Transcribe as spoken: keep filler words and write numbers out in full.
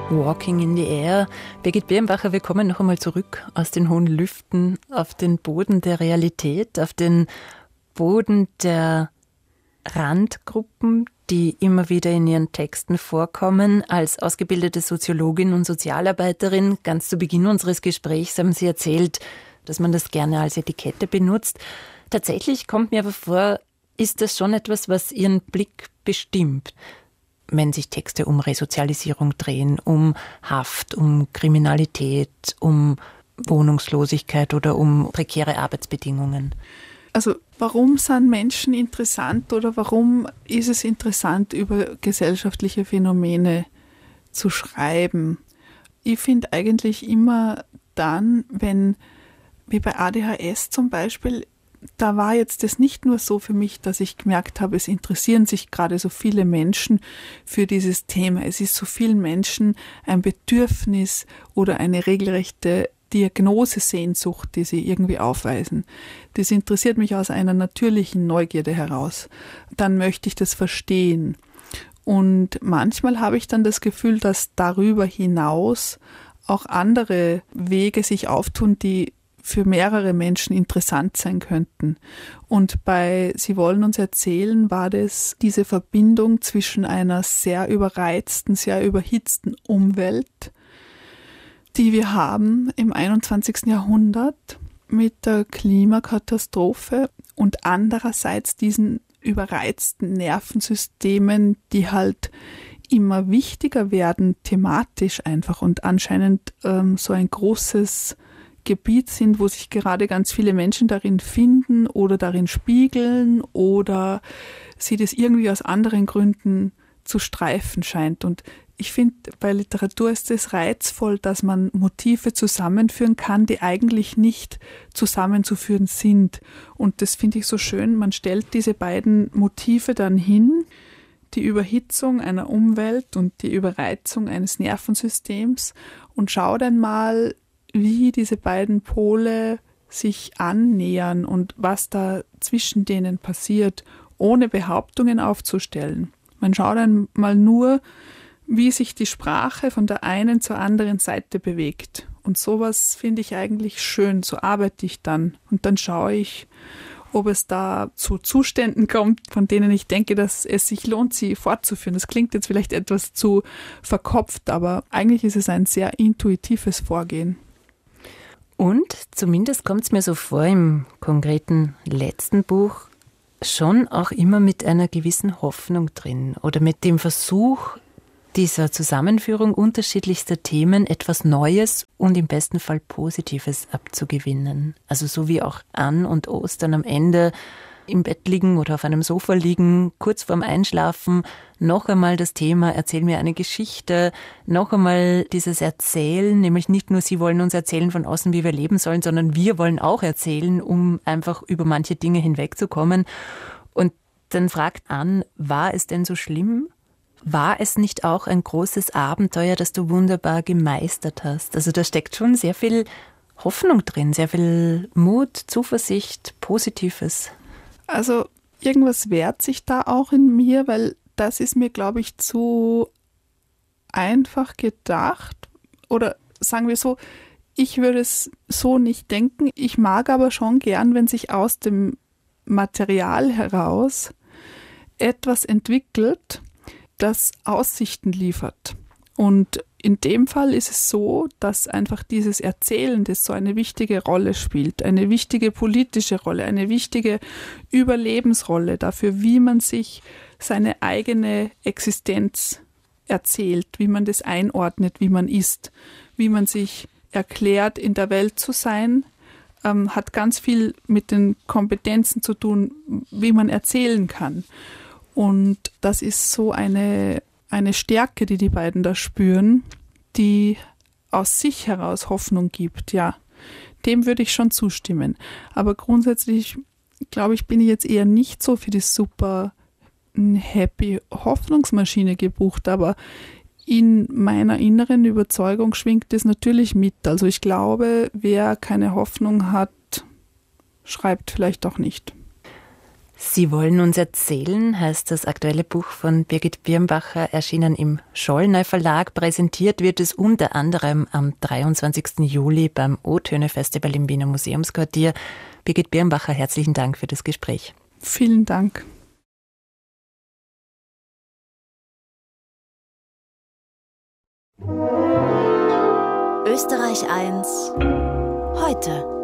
Walking in the Air. Birgit Birnbacher, wir kommen noch einmal zurück aus den hohen Lüften auf den Boden der Realität, auf den Boden der Randgruppen, die immer wieder in Ihren Texten vorkommen. Als ausgebildete Soziologin und Sozialarbeiterin, ganz zu Beginn unseres Gesprächs haben Sie erzählt, dass man das gerne als Etikette benutzt. Tatsächlich kommt mir aber vor, ist das schon etwas, was Ihren Blick bestimmt, wenn sich Texte um Resozialisierung drehen, um Haft, um Kriminalität, um Wohnungslosigkeit oder um prekäre Arbeitsbedingungen? Also warum sind Menschen interessant oder warum ist es interessant, über gesellschaftliche Phänomene zu schreiben? Ich finde eigentlich immer dann, wenn, wie bei A D H S zum Beispiel, da war jetzt das nicht nur so für mich, dass ich gemerkt habe, es interessieren sich gerade so viele Menschen für dieses Thema. Es ist so vielen Menschen ein Bedürfnis oder eine regelrechte Diagnosesehnsucht, die sie irgendwie aufweisen. Das interessiert mich aus einer natürlichen Neugierde heraus. Dann möchte ich das verstehen. Und manchmal habe ich dann das Gefühl, dass darüber hinaus auch andere Wege sich auftun, die für mehrere Menschen interessant sein könnten. Und bei Sie wollen uns erzählen, war das diese Verbindung zwischen einer sehr überreizten, sehr überhitzten Umwelt, die wir haben im einundzwanzigsten Jahrhundert mit der Klimakatastrophe und andererseits diesen überreizten Nervensystemen, die halt immer wichtiger werden, thematisch einfach und anscheinend ähm, so ein großes Gebiet sind, wo sich gerade ganz viele Menschen darin finden oder darin spiegeln oder sie das irgendwie aus anderen Gründen zu streifen scheint. Und ich finde, bei Literatur ist es reizvoll, dass man Motive zusammenführen kann, die eigentlich nicht zusammenzuführen sind. Und das finde ich so schön. Man stellt diese beiden Motive dann hin, die Überhitzung einer Umwelt und die Überreizung eines Nervensystems, und schaut einmal, wie diese beiden Pole sich annähern und was da zwischen denen passiert, ohne Behauptungen aufzustellen. Man schaut einmal nur, wie sich die Sprache von der einen zur anderen Seite bewegt. Und sowas finde ich eigentlich schön, so arbeite ich dann. Und dann schaue ich, ob es da zu Zuständen kommt, von denen ich denke, dass es sich lohnt, sie fortzuführen. Das klingt jetzt vielleicht etwas zu verkopft, aber eigentlich ist es ein sehr intuitives Vorgehen. Und zumindest kommt es mir so vor, im konkreten letzten Buch schon auch immer mit einer gewissen Hoffnung drin oder mit dem Versuch dieser Zusammenführung unterschiedlichster Themen etwas Neues und im besten Fall Positives abzugewinnen. Also so wie auch Ann und Ostern am Ende im Bett liegen oder auf einem Sofa liegen, kurz vorm Einschlafen, noch einmal das Thema, erzähl mir eine Geschichte, noch einmal dieses Erzählen, nämlich nicht nur sie wollen uns erzählen von außen, wie wir leben sollen, sondern wir wollen auch erzählen, um einfach über manche Dinge hinwegzukommen. Und dann fragt Ann, war es denn so schlimm? War es nicht auch ein großes Abenteuer, das du wunderbar gemeistert hast? Also da steckt schon sehr viel Hoffnung drin, sehr viel Mut, Zuversicht, Positives. Also irgendwas wehrt sich da auch in mir, weil das ist mir, glaube ich, zu einfach gedacht. Oder sagen wir so, ich würde es so nicht denken. Ich mag aber schon gern, wenn sich aus dem Material heraus etwas entwickelt, das Aussichten liefert. Und in dem Fall ist es so, dass einfach dieses Erzählen, das so eine wichtige Rolle spielt, eine wichtige politische Rolle, eine wichtige Überlebensrolle dafür, wie man sich seine eigene Existenz erzählt, wie man das einordnet, wie man ist, wie man sich erklärt, in der Welt zu sein, ähm, hat ganz viel mit den Kompetenzen zu tun, wie man erzählen kann. Und das ist so eine eine Stärke, die die beiden da spüren, die aus sich heraus Hoffnung gibt, ja. Dem würde ich schon zustimmen. Aber grundsätzlich, glaube ich, bin ich jetzt eher nicht so für die super happy Hoffnungsmaschine gebucht, aber in meiner inneren Überzeugung schwingt das natürlich mit. Also ich glaube, wer keine Hoffnung hat, schreibt vielleicht auch nicht. Sie wollen uns erzählen, heißt das aktuelle Buch von Birgit Birnbacher, erschienen im Schollneu Verlag. Präsentiert wird es unter anderem am dreiundzwanzigsten Juli beim O-Töne-Festival im Wiener Museumsquartier. Birgit Birnbacher, herzlichen Dank für das Gespräch. Vielen Dank. Österreich eins heute.